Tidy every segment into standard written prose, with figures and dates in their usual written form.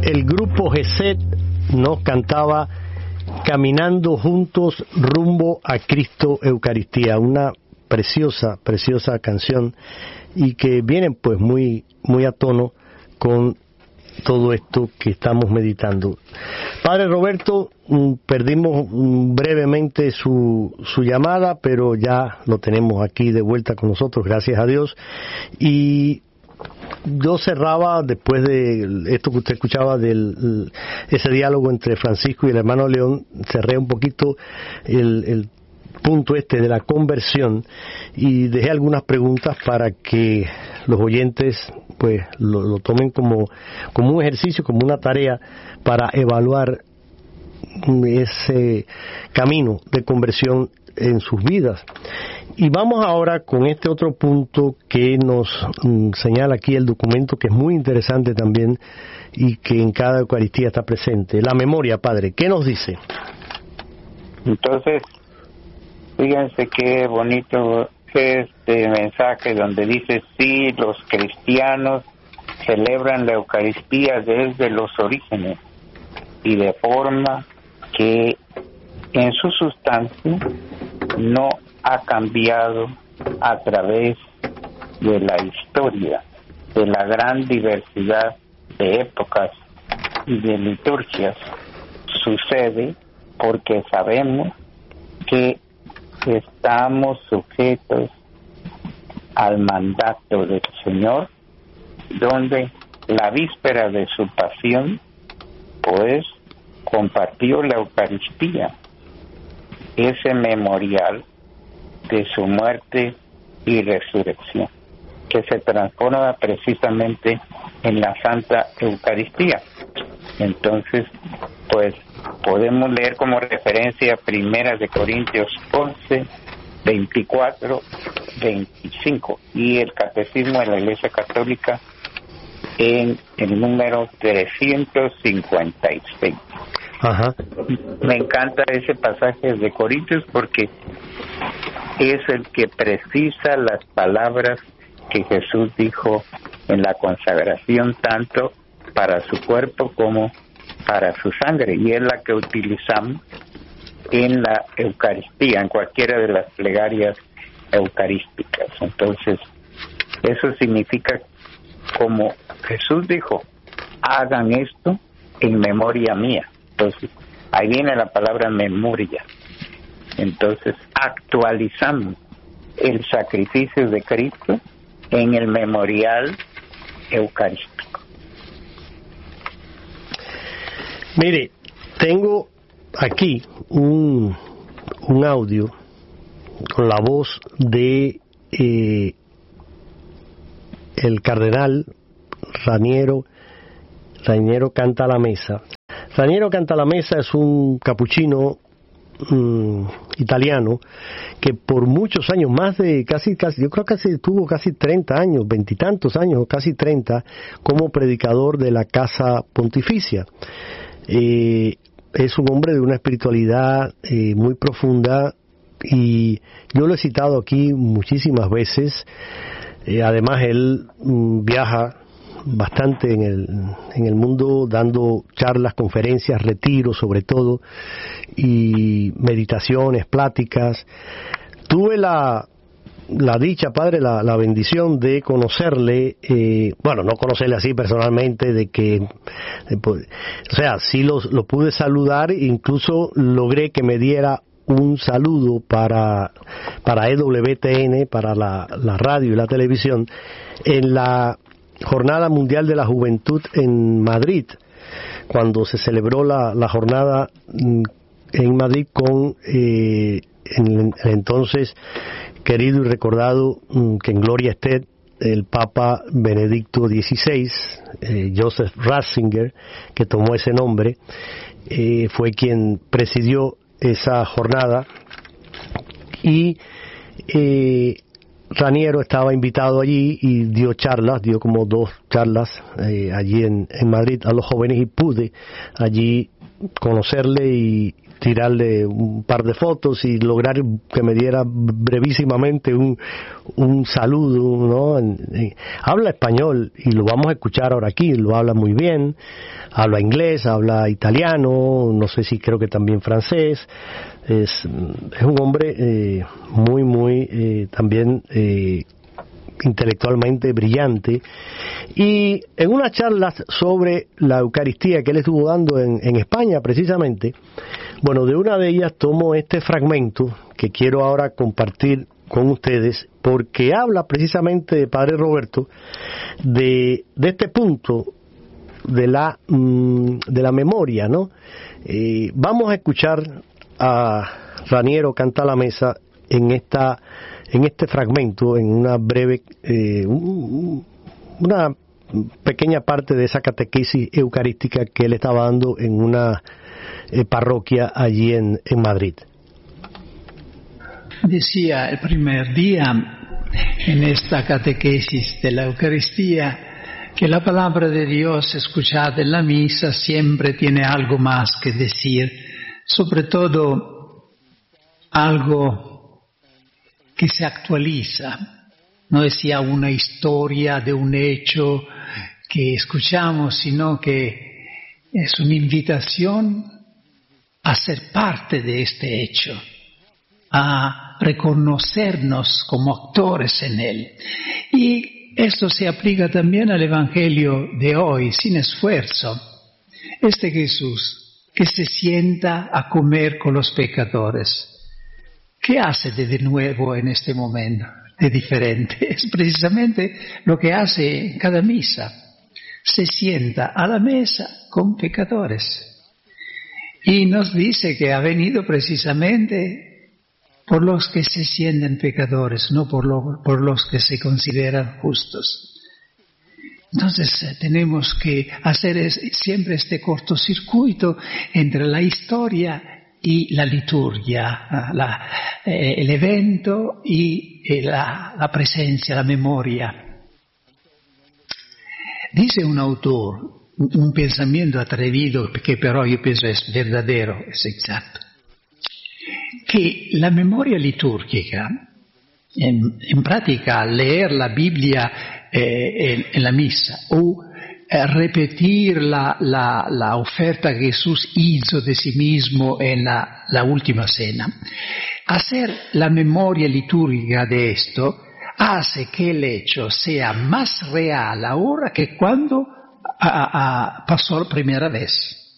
el grupo Gesed nos cantaba Caminando Juntos Rumbo a Cristo Eucaristía, una preciosa canción y que viene pues muy a tono con todo esto que estamos meditando. Padre Roberto, perdimos brevemente su llamada, pero ya lo tenemos aquí de vuelta con nosotros, gracias a Dios. Y yo cerraba, después de esto que usted escuchaba, ese diálogo entre Francisco y el hermano León, cerré un poquito el punto de la conversión y dejé algunas preguntas para que los oyentes pues lo tomen como un ejercicio, como una tarea para evaluar ese camino de conversión en sus vidas. Y vamos ahora con este otro punto que nos señala aquí el documento, que es muy interesante también y que en cada Eucaristía está presente. La memoria, Padre, ¿qué nos dice? Entonces, fíjense qué bonito este mensaje donde dice: sí, los cristianos celebran la Eucaristía desde los orígenes y de forma que en su sustancia no ha cambiado a través de la historia, de la gran diversidad de épocas y de liturgias. Sucede porque sabemos que estamos sujetos al mandato del Señor, donde la víspera de su pasión, pues, compartió la Eucaristía, ese memorial de su muerte y resurrección, que se transforma precisamente en la Santa Eucaristía. Entonces, pues, podemos leer como referencia Primera de Corintios 11, 24, 25 y el Catecismo de la Iglesia Católica en el número 356. Ajá. Me encanta ese pasaje de Corintios porque es el que precisa las palabras que Jesús dijo en la consagración, tanto para su cuerpo como para su sangre, y es la que utilizamos en la Eucaristía, en cualquiera de las plegarias eucarísticas. Entonces, eso significa, como Jesús dijo, hagan esto en memoria mía. Entonces, ahí viene la palabra memoria. Entonces, actualizamos el sacrificio de Cristo en el memorial eucarístico. Mire, tengo aquí un audio con la voz de el cardenal Raniero Cantalamessa. Raniero Cantalamessa es un capuchino italiano que por muchos años, más de casi yo creo que tuvo casi 30 años, veintitantos años, casi 30, como predicador de la Casa Pontificia. Es un hombre de una espiritualidad muy profunda y yo lo he citado aquí muchísimas veces. Además él viaja bastante en el mundo dando charlas, conferencias, retiros sobre todo, y meditaciones, pláticas. Tuve la dicha, Padre, la bendición de conocerle, no conocerle así personalmente, sí lo pude saludar, incluso logré que me diera un saludo para EWTN, para la radio y la televisión, en la Jornada Mundial de la Juventud en Madrid, cuando se celebró la jornada en Madrid con en entonces querido y recordado, que en gloria esté, el Papa Benedicto XVI, Joseph Ratzinger, que tomó ese nombre, fue quien presidió esa jornada, y Raniero estaba invitado allí y dio como 2 charlas allí en Madrid a los jóvenes, y pude allí conocerle y tirarle un par de fotos y lograr que me diera brevísimamente un saludo, ¿no? Habla español y lo vamos a escuchar ahora aquí, lo habla muy bien, habla inglés, habla italiano, no sé si creo que también francés. Es un hombre muy también intelectualmente brillante, y en unas charlas sobre la Eucaristía que él estuvo dando en España precisamente, bueno, de una de ellas tomo este fragmento que quiero ahora compartir con ustedes, porque habla precisamente de Padre Roberto de este punto de la memoria, ¿no? Vamos a escuchar a Raniero Canta la Mesa en este fragmento, en una breve, una pequeña parte de esa catequesis eucarística que él estaba dando en una parroquia allí en Madrid. Decía el primer día en esta catequesis de la Eucaristía que la palabra de Dios escuchada en la misa siempre tiene algo más que decir, sobre todo algo que se actualiza, no es ya una historia de un hecho que escuchamos, sino que es una invitación a ser parte de este hecho, a reconocernos como actores en él. Y esto se aplica también al Evangelio de hoy, sin esfuerzo. Este Jesús que se sienta a comer con los pecadores, ¿qué hace de nuevo en este momento? De diferente. Es precisamente lo que hace en cada misa. Se sienta a la mesa con pecadores. Y nos dice que ha venido precisamente por los que se sienten pecadores, no por los que se consideran justos. Entonces tenemos que hacer siempre este cortocircuito entre la historia y la liturgia, el evento y la presencia, la memoria. Dice un autor, un pensamiento atrevido que pero yo pienso es verdadero, es exacto, que la memoria litúrgica, en práctica leer la Biblia en la misa o repetir la oferta que Jesús hizo de sí mismo en la última cena, hacer la memoria litúrgica de esto hace que el hecho sea más real ahora que cuando pasó la primera vez.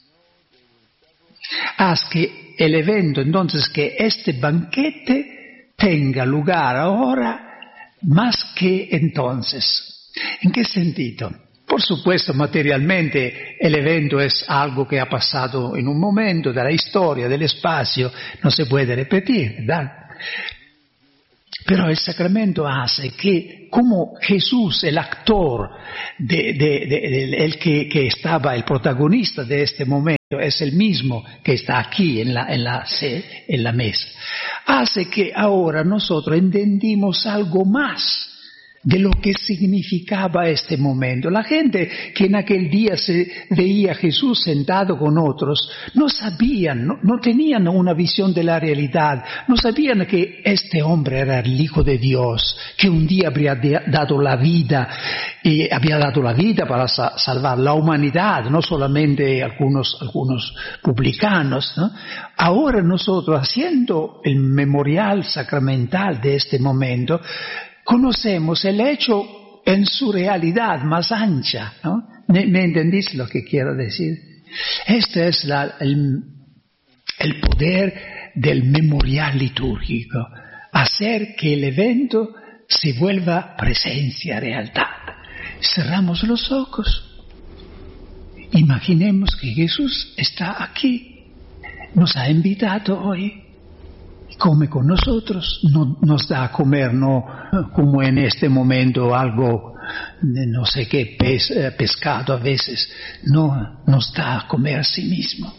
Haz que el evento, entonces, que este banquete tenga lugar ahora más que entonces. ¿En qué sentido? Por supuesto, materialmente el evento es algo que ha pasado en un momento de la historia, del espacio, no se puede repetir, ¿verdad? Pero el sacramento hace que, como Jesús, el actor, el que estaba, el protagonista de este momento, es el mismo que está aquí en la mesa, hace que ahora nosotros entendimos algo más de lo que significaba este momento. La gente que en aquel día se veía a Jesús sentado con otros, no sabían, no tenían una visión de la realidad, no sabían que este hombre era el Hijo de Dios, que un día habría dado la vida, y había dado la vida para salvar la humanidad, no solamente algunos publicanos, ¿no? Ahora nosotros, haciendo el memorial sacramental de este momento, conocemos el hecho en su realidad más ancha, ¿no? ¿Me entendís lo que quiero decir? Este es el poder del memorial litúrgico, hacer que el evento se vuelva presencia, realidad. Cerramos los ojos, imaginemos que Jesús está aquí, nos ha invitado hoy, come con nosotros, no nos da a comer, no como en este momento algo, no sé qué, pescado a veces, no nos da a comer a sí mismo.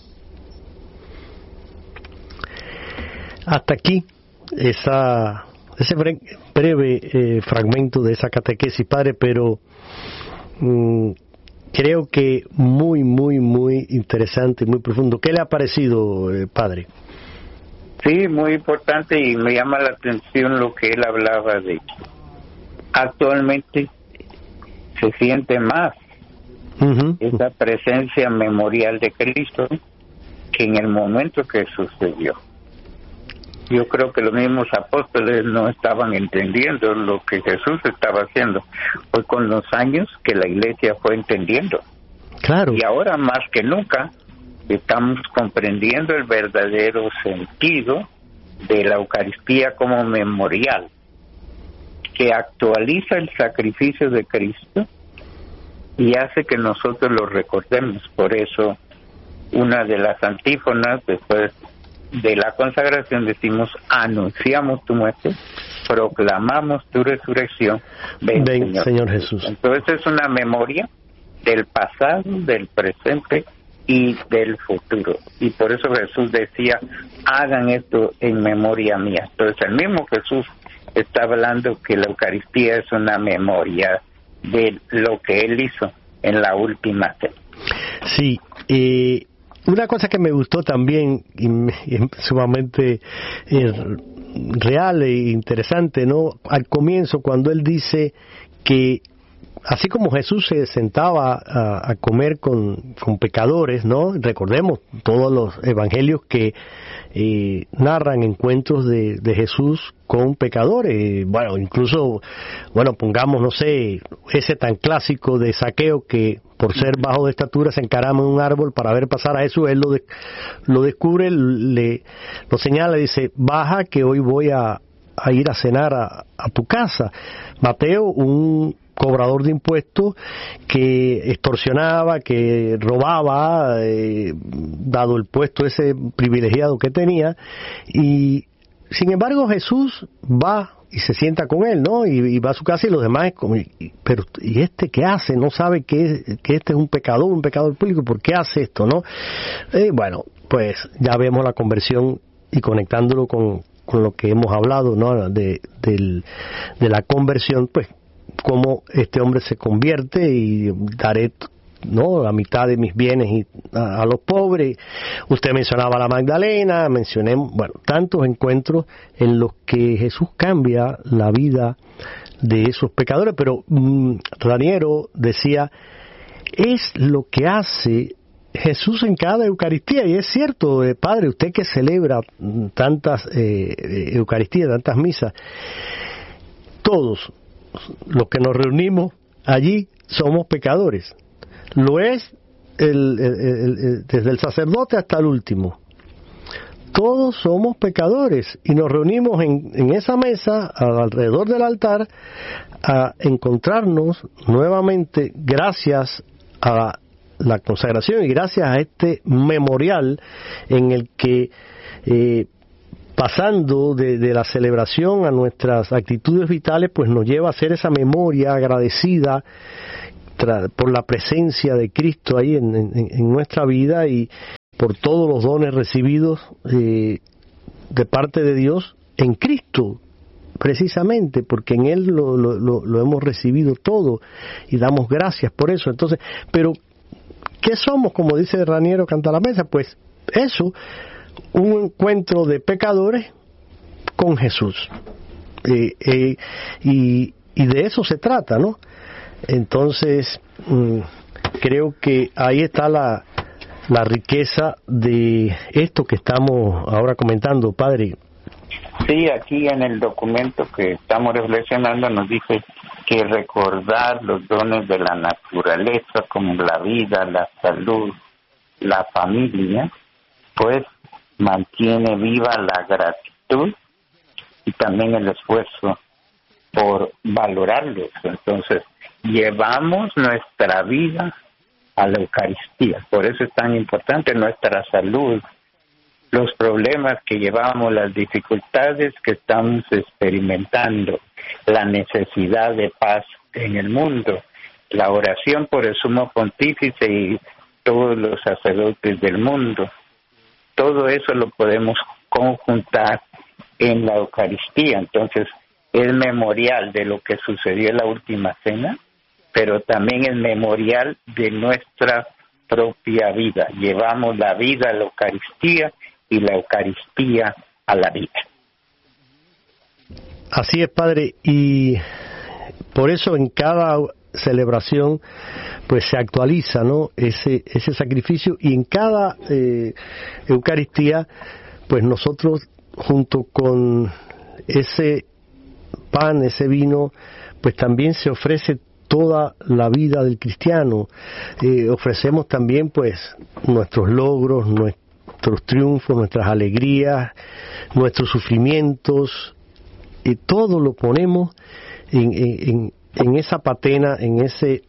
Hasta aquí ese breve fragmento de esa catequesis, padre, pero creo que muy, muy, muy interesante, muy profundo. ¿Qué le ha parecido, padre? Sí, muy importante, y me llama la atención lo que él hablaba de actualmente se siente más esa presencia memorial de Cristo que en el momento que sucedió. Yo creo que los mismos apóstoles no estaban entendiendo lo que Jesús estaba haciendo. Fue con los años que la iglesia fue entendiendo. Claro. Y ahora más que nunca estamos comprendiendo el verdadero sentido de la Eucaristía como memorial, que actualiza el sacrificio de Cristo y hace que nosotros lo recordemos. Por eso, una de las antífonas después de la consagración decimos: anunciamos tu muerte, proclamamos tu resurrección, ven Señor Jesús. Entonces es una memoria del pasado, del presente y del futuro. Y por eso Jesús decía: hagan esto en memoria mía. Entonces el mismo Jesús está hablando que la Eucaristía es una memoria de lo que Él hizo en la última cena. Sí, una cosa que me gustó también, y sumamente real e interesante, ¿no? Al comienzo, cuando Él dice que así como Jesús se sentaba a comer con pecadores, ¿no? Recordemos todos los evangelios que narran encuentros de Jesús con pecadores. Bueno, incluso, pongamos, no sé, ese tan clásico de Zaqueo que por ser bajo de estatura se encarama en un árbol para ver pasar a Jesús. Él lo descubre, lo señala y dice: baja que hoy voy a ir a cenar a tu casa. Mateo, un cobrador de impuestos que extorsionaba, que robaba, dado el puesto ese privilegiado que tenía, y sin embargo Jesús va y se sienta con él, ¿no? Y va a su casa, y los demás es como: pero ¿y este qué hace? No sabe que este es un pecador público, ¿por qué hace esto, no? Bueno, pues ya vemos la conversión, y conectándolo con lo que hemos hablado, ¿no? De la conversión, pues cómo este hombre se convierte y daré, ¿no?, la mitad de mis bienes a los pobres. Usted mencionaba a la Magdalena, mencioné, tantos encuentros en los que Jesús cambia la vida de esos pecadores. Pero Raniero decía: es lo que hace Jesús en cada Eucaristía. Y es cierto, padre, usted que celebra tantas Eucaristías, tantas misas, todos los que nos reunimos allí somos pecadores. Lo es desde el sacerdote hasta el último. Todos somos pecadores y nos reunimos en esa mesa alrededor del altar a encontrarnos nuevamente gracias a la consagración y gracias a este memorial en el que pasando de la celebración a nuestras actitudes vitales, pues nos lleva a hacer esa memoria agradecida por la presencia de Cristo ahí en nuestra vida, y por todos los dones recibidos de parte de Dios en Cristo, precisamente porque en Él lo hemos recibido todo, y damos gracias por eso. Entonces, pero ¿qué somos? Como dice Raniero Cantalamessa, pues eso, un encuentro de pecadores con Jesús, y de eso se trata, ¿no? Entonces creo que ahí está la riqueza de esto que estamos ahora comentando, padre. Sí, aquí en el documento que estamos reflexionando nos dice que recordar los dones de la naturaleza, como la vida, la salud, la familia, pues mantiene viva la gratitud y también el esfuerzo por valorarlos. Entonces, llevamos nuestra vida a la Eucaristía. Por eso es tan importante nuestra salud, los problemas que llevamos, las dificultades que estamos experimentando, la necesidad de paz en el mundo, la oración por el Sumo Pontífice y todos los sacerdotes del mundo. Todo eso lo podemos conjuntar en la Eucaristía. Entonces, es memorial de lo que sucedió en la última cena, pero también es memorial de nuestra propia vida. Llevamos la vida a la Eucaristía y la Eucaristía a la vida. Así es, Padre, y por eso en cada celebración pues se actualiza, ¿no?, ese sacrificio, y en cada Eucaristía pues nosotros junto con ese pan, ese vino, pues también se ofrece toda la vida del cristiano. Ofrecemos también pues nuestros logros, nuestros triunfos, nuestras alegrías, nuestros sufrimientos, y todo lo ponemos en esa patena, en ese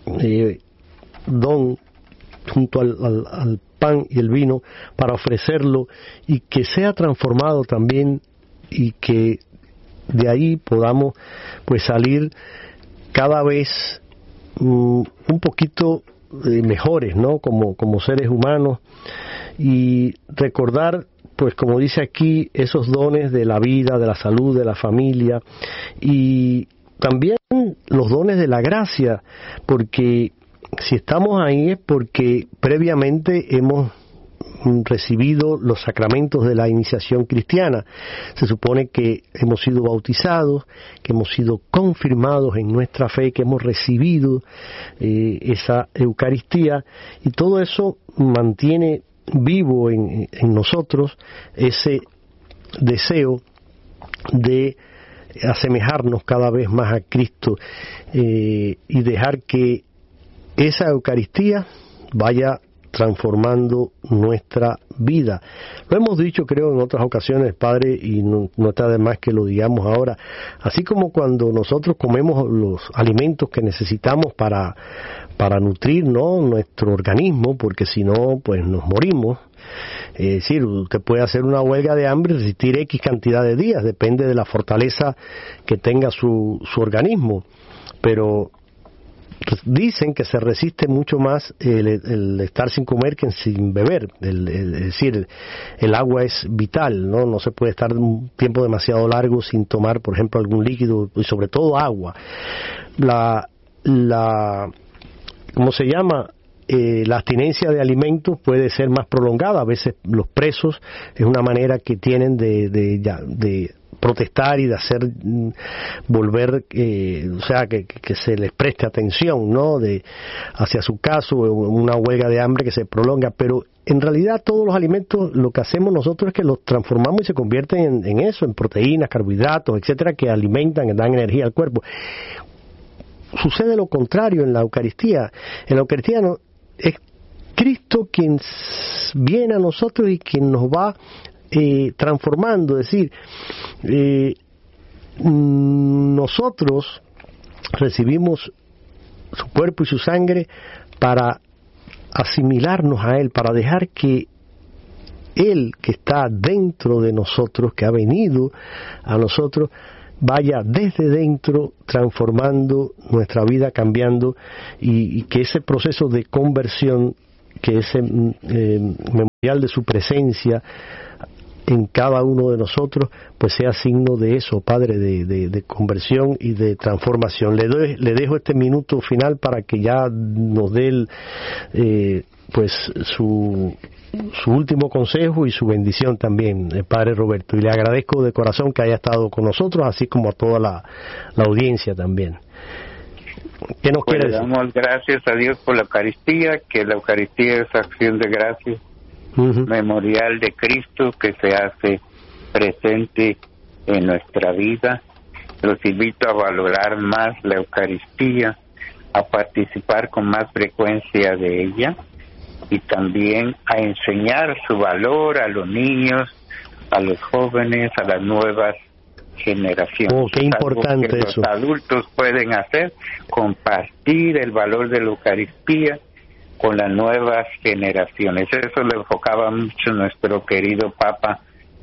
don junto al pan y el vino, para ofrecerlo y que sea transformado también, y que de ahí podamos pues salir cada vez un poquito mejores, ¿no?, como seres humanos, y recordar pues como dice aquí, esos dones de la vida, de la salud, de la familia, y también los dones de la gracia, porque si estamos ahí es porque previamente hemos recibido los sacramentos de la iniciación cristiana. Se supone que hemos sido bautizados, que hemos sido confirmados en nuestra fe, que hemos recibido esa Eucaristía, y todo eso mantiene vivo en nosotros ese deseo de asemejarnos cada vez más a Cristo, y dejar que esa Eucaristía vaya transformando nuestra vida. Lo hemos dicho creo en otras ocasiones, Padre, y no está de más que lo digamos ahora. Así como cuando nosotros comemos los alimentos que necesitamos para nutrir, ¿no?, nuestro organismo, porque si no pues nos morimos. Es decir, usted puede hacer una huelga de hambre y resistir X cantidad de días, depende de la fortaleza que tenga su organismo, pero dicen que se resiste mucho más el estar sin comer que sin beber. Es decir, el agua es vital, no se puede estar un tiempo demasiado largo sin tomar, por ejemplo, algún líquido, y sobre todo agua. ¿Cómo se llama? La abstinencia de alimentos puede ser más prolongada. A veces los presos es una manera que tienen de protestar y de hacer volver, o sea, que se les preste atención, ¿no?, hacia su caso, una huelga de hambre que se prolonga. Pero en realidad todos los alimentos, lo que hacemos nosotros es que los transformamos y se convierten en eso, en proteínas, carbohidratos, etcétera, que alimentan, que dan energía al cuerpo. Sucede lo contrario en la Eucaristía. En la Eucaristía es Cristo quien viene a nosotros y quien nos va transformando. Es decir, nosotros recibimos su cuerpo y su sangre para asimilarnos a Él, para dejar que Él, que está dentro de nosotros, que ha venido a nosotros, vaya desde dentro transformando nuestra vida, cambiando, y que ese proceso de conversión, que ese memorial de su presencia en cada uno de nosotros, pues sea signo de eso, Padre, de conversión y de transformación. Le dejo este minuto final para que ya nos dé pues su último consejo y su bendición también, Padre Roberto, y le agradezco de corazón que haya estado con nosotros, así como a toda la audiencia también. ¿Qué nos quiere decir? Damos gracias a Dios por la Eucaristía, que la Eucaristía es acción de gracias, memorial de Cristo que se hace presente en nuestra vida. Los invito a valorar más la Eucaristía, a participar con más frecuencia de ella, y también a enseñar su valor a los niños, a los jóvenes, a las nuevas generaciones. Oh, qué importante que eso. Los adultos pueden hacer, compartir el valor de la Eucaristía con las nuevas generaciones. Eso lo enfocaba mucho nuestro querido Papa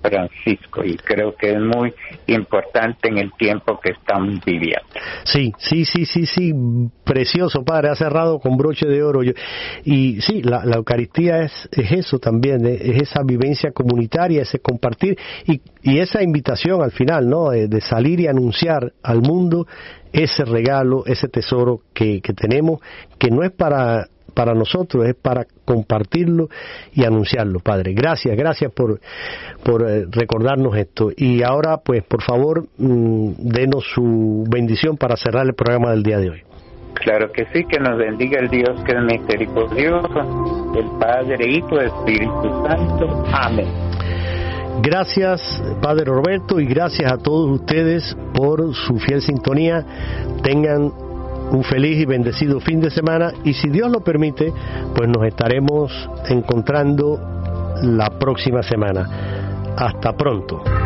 Francisco, y creo que es muy importante en el tiempo que estamos viviendo. Sí, precioso, Padre, ha cerrado con broche de oro. Y sí, la Eucaristía es eso también, es esa vivencia comunitaria, ese compartir y esa invitación al final, ¿no? De salir y anunciar al mundo ese regalo, ese tesoro que tenemos, que no es para nosotros, es para compartirlo y anunciarlo, Padre. Gracias por recordarnos esto. Y ahora, pues, por favor, denos su bendición para cerrar el programa del día de hoy. Claro que sí, que nos bendiga el Dios que es misericordioso, el Padre, Hijo, Espíritu Santo. Amén. Gracias, Padre Roberto, y gracias a todos ustedes por su fiel sintonía. Tengan un feliz y bendecido fin de semana, y si Dios lo permite, pues nos estaremos encontrando la próxima semana. Hasta pronto.